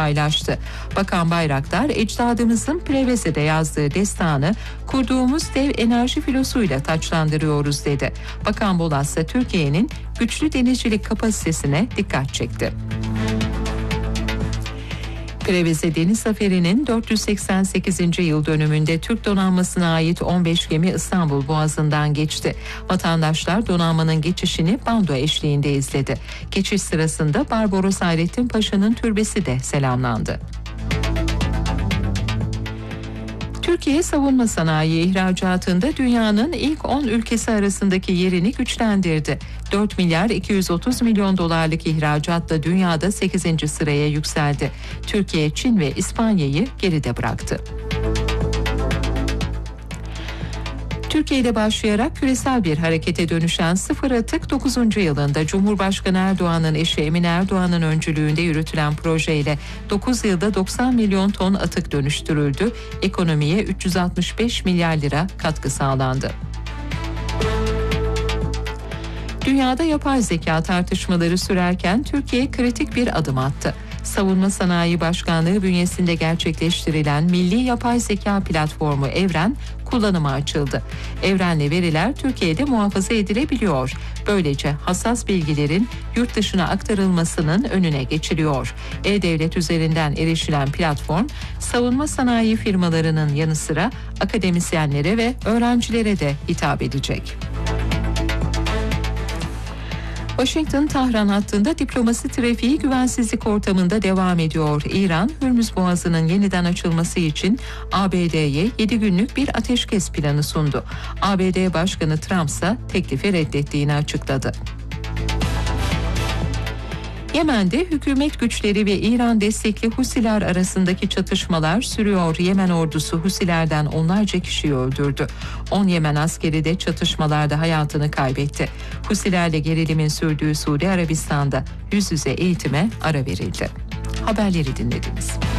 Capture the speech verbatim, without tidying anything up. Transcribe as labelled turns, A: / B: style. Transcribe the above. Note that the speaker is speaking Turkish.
A: paylaştı. Bakan Bayraktar, ecdadımızın Prevese'de yazdığı destanı kurduğumuz dev enerji filosuyla taçlandırıyoruz dedi. Bakan Bolat ise Türkiye'nin güçlü denizcilik kapasitesine dikkat çekti. Preveze Deniz Zaferi'nin dört yüz seksen sekizinci yıl dönümünde Türk donanmasına ait on beş gemi İstanbul Boğazı'ndan geçti. Vatandaşlar donanmanın geçişini bando eşliğinde izledi. Geçiş sırasında Barbaros Hayrettin Paşa'nın türbesi de selamlandı. Türkiye savunma sanayi ihracatında dünyanın ilk on ülkesi arasındaki yerini güçlendirdi. dört milyar iki yüz otuz milyon dolarlık ihracatla dünyada sekizinci sıraya yükseldi. Türkiye, Çin ve İspanya'yı geride bıraktı. Türkiye'de başlayarak küresel bir harekete dönüşen Sıfır Atık dokuzuncu yılında Cumhurbaşkanı Erdoğan'ın eşi Emine Erdoğan'ın öncülüğünde yürütülen projeyle dokuz yılda doksan milyon ton atık dönüştürüldü. Ekonomiye üç yüz altmış beş milyar lira katkı sağlandı. Dünyada yapay zeka tartışmaları sürerken Türkiye kritik bir adım attı. Savunma Sanayi Başkanlığı bünyesinde gerçekleştirilen Milli Yapay Zeka Platformu Evren kullanıma açıldı. Evrenle veriler Türkiye'de muhafaza edilebiliyor. Böylece hassas bilgilerin yurt dışına aktarılmasının önüne geçiliyor. E-Devlet üzerinden erişilen platform, savunma sanayi firmalarının yanı sıra akademisyenlere ve öğrencilere de hitap edecek. Washington-Tahran hattında diplomasi trafiği güvensizlik ortamında devam ediyor. İran, Hürmüz Boğazı'nın yeniden açılması için A B D'ye yedi günlük bir ateşkes planı sundu. A B D Başkanı Trump ise teklifi reddettiğini açıkladı. Yemen'de hükümet güçleri ve İran destekli Husiler arasındaki çatışmalar sürüyor. Yemen ordusu Husilerden onlarca kişiyi öldürdü. on Yemen askeri de çatışmalarda hayatını kaybetti. Husilerle gerilimin sürdüğü Suudi Arabistan'da yüz yüze eğitime ara verildi. Haberleri dinlediniz.